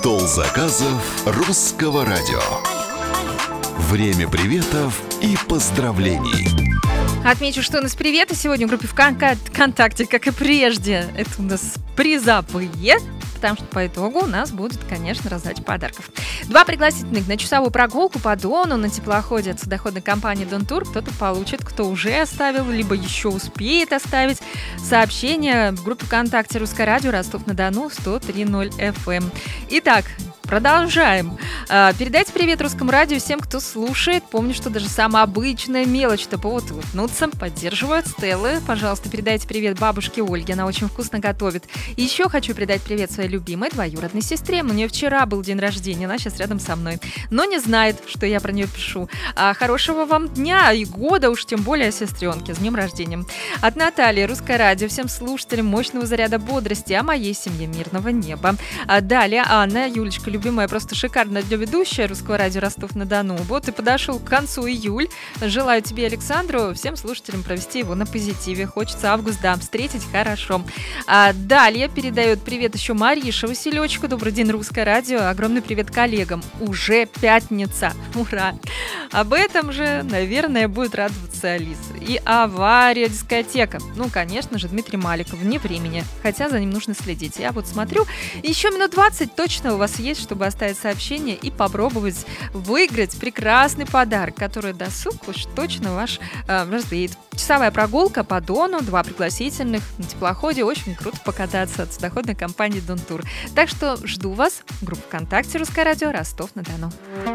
Стол заказов Русского радио. Время приветов и поздравлений. Отмечу, что у нас приветы сегодня в группе ВКонтакте, как и прежде. Это у нас призовые, потому что по итогу у нас будет, конечно, раздача подарков. 2 пригласительных на часовую прогулку по Дону на теплоходе от судоходной компании Донтур кто-то получит, кто уже оставил, либо еще успеет оставить сообщение в группе ВКонтакте Русское радио Ростов-на-Дону 103.0 FM. Итак, продолжаем. Передайте привет Русскому радио всем, кто слушает. Помню, что даже самая обычная мелочь — это повод улыбнуться. Поддерживают Стеллы. Пожалуйста, передайте привет бабушке Ольге. Она очень вкусно готовит. И еще хочу передать привет своей любимой двоюродной сестре. У нее вчера был день рождения. Она сейчас рядом со мной. Но не знает, что я про нее пишу. Хорошего вам дня и года, уж тем более сестренке. С днем рождения. От Натальи. Русское радио. Всем слушателям мощного заряда бодрости. А моей семье мирного неба. Далее Анна. Юлечка, любимая, просто шикарная ведущая Русского радио Ростов-на-Дону. Вот и подошел к концу июль. Желаю тебе, Александру, всем слушателям провести его на позитиве. Хочется август, да, встретить хорошо. Далее передает привет еще Мариша Василечку. Добрый день, Русское радио. Огромный привет коллегам. Уже пятница. Ура! Об этом же, наверное, будет радоваться Алиса. И авария дискотека. Ну, конечно же, Дмитрий Маликов. Вне времени. Хотя за ним нужно следить. Я вот смотрю. Еще минут 20 точно у вас есть, чтобы оставить сообщение и попробовать выиграть прекрасный подарок, который досуг уж точно ваш развеет. Часовая прогулка по Дону, 2 пригласительных на теплоходе. Очень круто покататься от судоходной компании Донтур. Так что жду вас в группе ВКонтакте Русское радио Ростов-на-Дону.